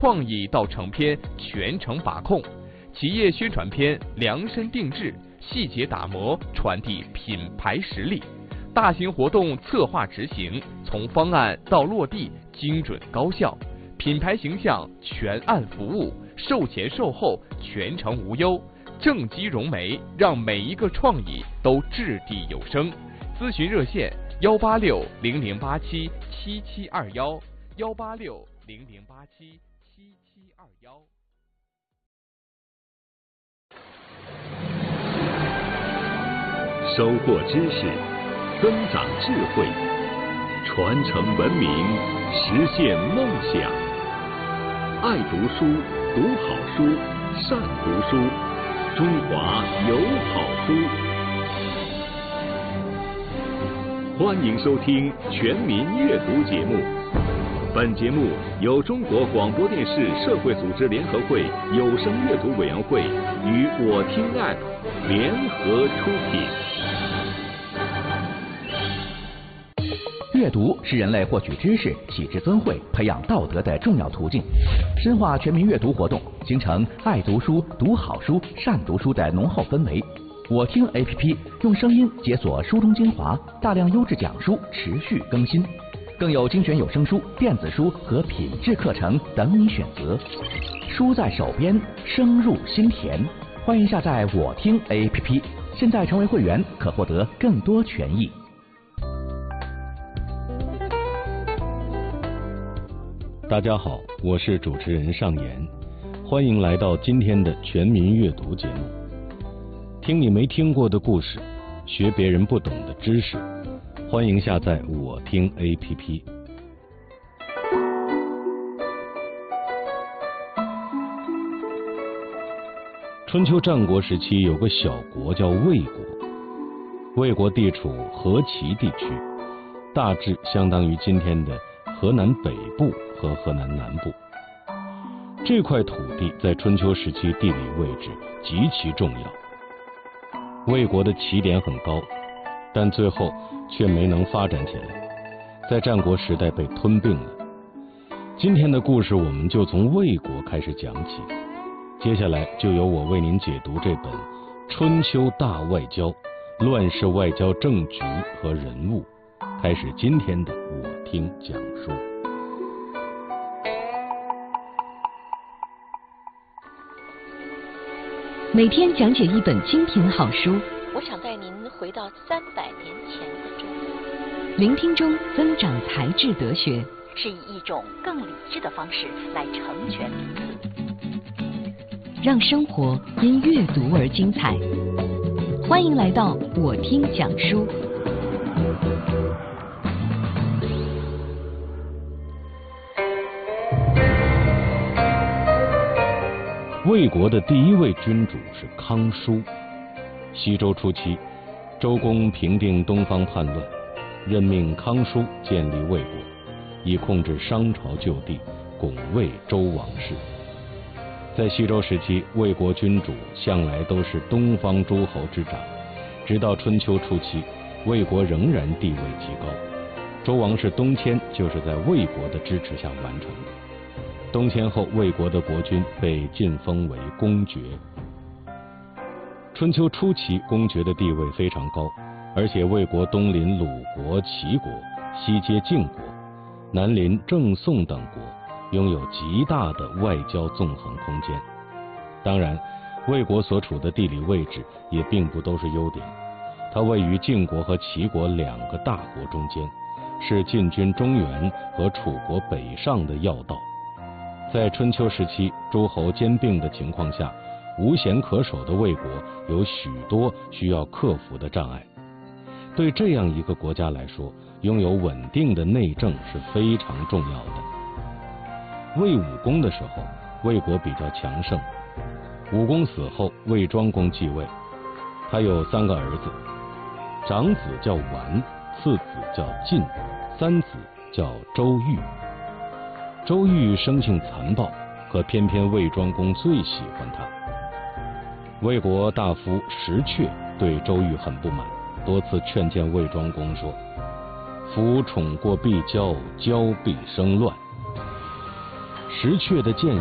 创意到成片全程把控，企业宣传片量身定制，细节打磨，传递品牌实力。大型活动策划执行，从方案到落地精准高效，品牌形象全案服务，售前售后全程无忧。正畸融媒，让每一个创意都掷地有声。咨询热线18600877721，18600877721。 收获知识，增长智慧，传承文明，实现梦想。爱读书，读好书，善读书，中华有好书。欢迎收听全民阅读节目。本节目由中国广播电视社会组织联合会有声阅读委员会与我听App联合出品。 阅读是人类获取知识、启智增慧、培养道德的重要途径。深化全民阅读活动，形成爱读书、读好书、善读书的浓厚氛围。我听 APP 用声音解锁书中精华，大量优质讲书持续更新，更有精选有声书、电子书和品质课程等你选择。书在手边，声入心田。欢迎下载我听 APP， 现在成为会员可获得更多权益。 大家好，我是主持人尚言，欢迎来到今天的全民阅读节目。听你没听过的故事，学别人不懂的知识，欢迎下载我听 APP。春秋战国时期有个小国叫魏国，魏国地处河齐地区，大致相当于今天的河南北部和河南南部。这块土地在春秋时期地理位置极其重要。魏国的起点很高，但最后却没能发展起来，在战国时代被吞并了。今天的故事我们就从魏国开始讲起，接下来就由我为您解读这本《春秋大外交：乱世外交政局和人物》，开始今天的我听讲述。 每天讲解一本精品好书， 我想带您回到300年前的中国。 聆听中增长才智德学， 是以一种更理智的方式来成全彼此， 让生活因阅读而精彩。欢迎来到我听讲书。 魏国的第一位君主是康叔。西周初期，周公平定东方叛乱，任命康叔建立魏国，以控制商朝旧地，拱卫周王室。在西周时期，魏国君主向来都是东方诸侯之长，直到春秋初期，魏国仍然地位极高。周王室东迁就是在魏国的支持下完成的。东迁后，魏国的国君被晋封为公爵。春秋初期，公爵的地位非常高，而且魏国东临鲁国、齐国，西接晋国，南临郑、宋等国，拥有极大的外交纵横空间。当然，魏国所处的地理位置也并不都是优点，它位于晋国和齐国两个大国中间，是晋军中原和楚国北上的要道。在春秋时期诸侯兼并的情况下，无险可守的魏国有许多需要克服的障碍。对这样一个国家来说，拥有稳定的内政是非常重要的。魏武公的时候，魏国比较强盛。武公死后，魏庄公继位，他有3个儿子，长子叫完，次子叫晋，三子叫周瑜。周瑜生性残暴，可偏偏魏庄公最喜欢他。魏国大夫石阙对周瑜很不满，多次劝谏魏庄公说：“夫宠过必骄，骄必生乱。” 实确的建